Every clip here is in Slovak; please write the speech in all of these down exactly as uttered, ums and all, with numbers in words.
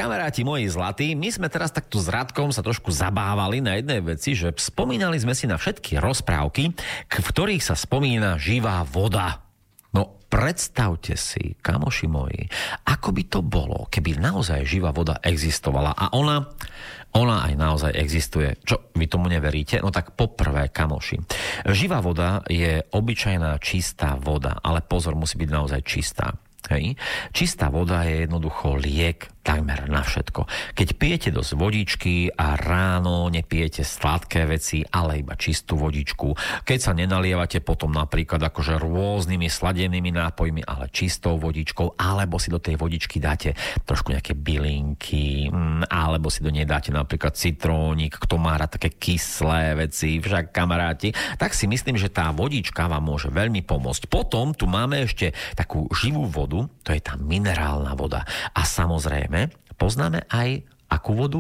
Kamaráti moji zlatí, my sme teraz takto s Radkom sa trošku zabávali na jednej veci, že spomínali sme si na všetky rozprávky, v ktorých sa spomína živá voda. No predstavte si, kamoši moji, ako by to bolo, keby naozaj živá voda existovala a ona, ona aj naozaj existuje. Čo, vy tomu neveríte? No tak poprvé, kamoši, živá voda je obyčajná čistá voda, ale pozor, musí byť naozaj čistá. Hej. Čistá voda je jednoducho liek takmer na všetko. Keď pijete dosť vodičky a ráno nepijete sladké veci, ale iba čistú vodičku, keď sa nenalievate potom napríklad akože rôznymi sladenými nápojmi, ale čistou vodičkou, alebo si do tej vodičky dáte trošku nejaké bylinky, alebo si do nej dáte napríklad citrónik, kto má rád také kyslé veci, však kamaráti, tak si myslím, že tá vodička vám môže veľmi pomôcť. Potom tu máme ešte takú živú vodu, to je tá minerálna voda. A samozrejme, poznáme aj akú vodu?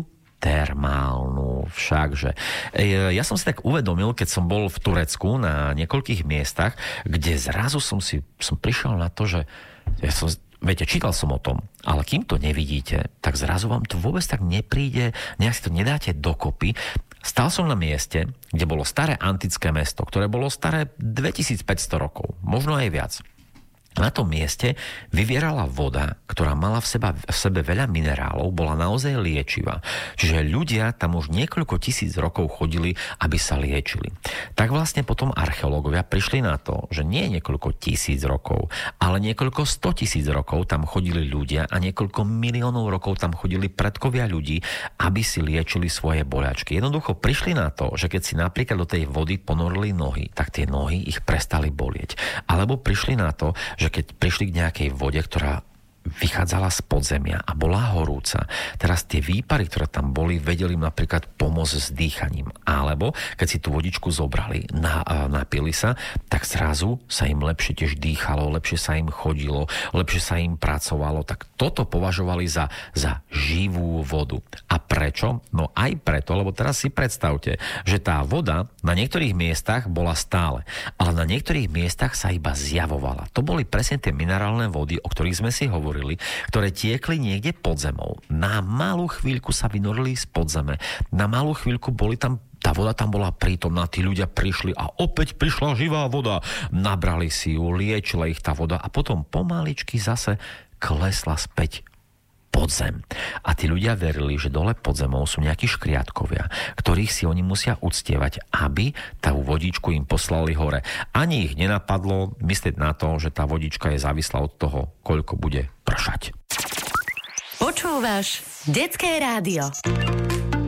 Termálnu. Všakže. Ja som si tak uvedomil, keď som bol v Turecku na niekoľkých miestach, kde zrazu som si som prišiel na to, že ja som, viete, čítal som o tom, ale kým to nevidíte, tak zrazu vám to vôbec tak nepríde, nejak si to nedáte dokopy. Stal som na mieste, kde bolo staré antické mesto, ktoré bolo staré dvetisícpäťsto rokov, možno aj viac. Na tom mieste vyvierala voda, ktorá mala v, seba, v sebe veľa minerálov, bola naozaj liečivá. Čiže ľudia tam už niekoľko tisíc rokov chodili, aby sa liečili. Tak vlastne potom archeológovia prišli na to, že nie niekoľko tisíc rokov, ale niekoľko sto tisíc rokov tam chodili ľudia a niekoľko miliónov rokov tam chodili predkovia ľudí, aby si liečili svoje boľačky. Jednoducho prišli na to, že keď si napríklad do tej vody ponorili nohy, tak tie nohy ich prestali bolieť. Alebo prišli na to, že keď prišli k nejakej vode, ktorá vychádzala z podzemia a bola horúca. Teraz tie výpary, ktoré tam boli, vedeli im napríklad pomôcť s dýchaním. Alebo keď si tú vodičku zobrali, na, napili sa, tak zrazu sa im lepšie tiež dýchalo, lepšie sa im chodilo, lepšie sa im pracovalo. Tak toto považovali za, za živú vodu. A prečo? No aj preto, lebo teraz si predstavte, že tá voda na niektorých miestach bola stále, ale na niektorých miestach sa iba zjavovala. To boli presne tie minerálne vody, o ktorých sme si hovorili, ktoré tiekli niekde pod zemou. Na malú chvíľku sa vynorili z podzeme. Na malú chvíľku boli tam, tá voda tam bola prítomná, tí ľudia prišli a opäť prišla živá voda. Nabrali si ju, liečila ich tá voda a potom pomaličky zase klesla späť pod zem. A tí ľudia verili, že dole pod zemou sú nejakí škriatkovia, ktorých si oni musia uctievať, aby tú vodičku im poslali hore. Ani ich nenapadlo myslieť na to, že tá vodička je závislá od toho, koľko bude pršať. Počúvaš Detské rádio.